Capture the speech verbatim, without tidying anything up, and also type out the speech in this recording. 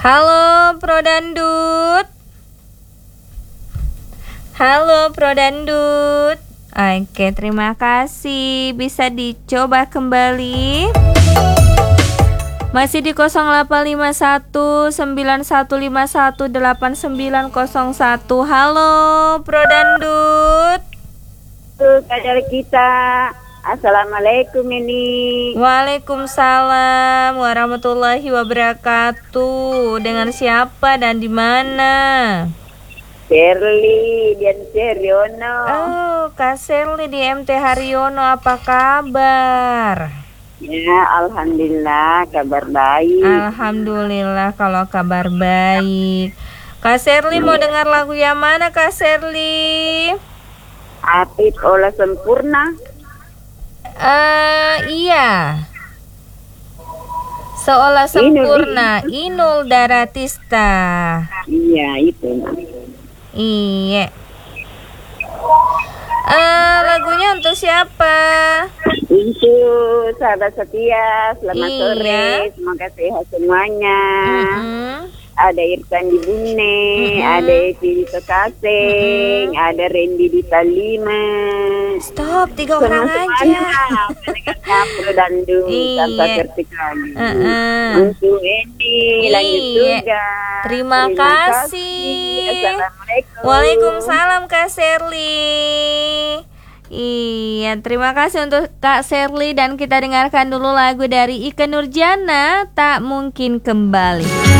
Halo Pro Dandut. Halo Pro Dandut. Oke, terima kasih. Bisa dicoba kembali. Masih di nol delapan lima satu sembilan satu lima satu delapan sembilan nol satu. Halo Pro Dandut. Kajar kita. Assalamualaikum ini. Waalaikumsalam warahmatullahi wabarakatuh. Dengan siapa dan di mana? Shirley dan Seriono. Oh, Kak Shirley di M T Haryono, apa kabar? Ya, alhamdulillah kabar baik. Alhamdulillah kalau kabar baik. Kak Shirley mau dengar lagu yang mana Kak Shirley? Apit olah sempurna. Uh, iya. Seolah sempurna, Inul Daratista. Iya, itu. Iya. Uh, lagunya untuk siapa? Untuk sahabat setia. Selamat iya. sore. Semoga sehat semuanya. Mm-hmm. Ada Irfan di Bune, mm-hmm. ada Evi di Tekaseng, mm-hmm. ada Randy di Talima. Stop, tiga orang aja. Pro Dandut tanpa tertik lagi. Uh-uh. Untuk ini lanjut juga. Terima, Terima kasih. kasih. Assalamualaikum. Waalaikumsalam Kak Shirley. Iya, terima kasih untuk Kak Shirley dan kita dengarkan dulu lagu dari Ikke Nurjana, Tak Mungkin Kembali.